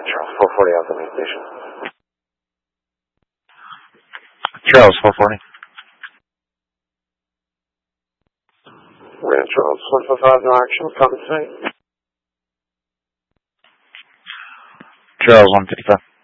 Charles 440 out the main station. Charles 440. Ran Charles 155, no action, compensate. Charles 155.